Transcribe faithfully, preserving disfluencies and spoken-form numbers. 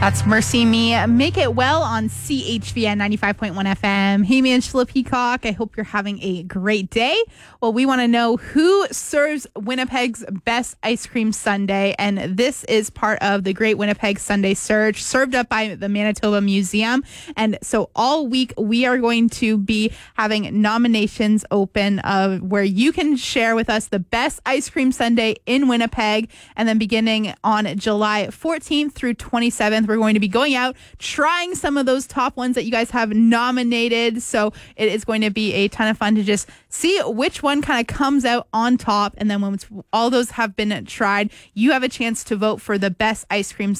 That's Mercy Me. Make It Well on C H V N ninety-five point one F M. Hey, me, Angela Peacock. I hope you're having a great day. Well, we want to know who serves Winnipeg's best ice cream sundae, and this is part of the Great Winnipeg Sundae Search, served up by the Manitoba Museum. And so all week, we are going to be having nominations open of where you can share with us the best ice cream sundae in Winnipeg. And then beginning on July fourteenth through twenty-seventh, we're going to be going out, trying some of those top ones that you guys have nominated. So it is going to be a ton of fun to just see which one kind of comes out on top. And then once all those have been tried, you have a chance to vote for the best ice cream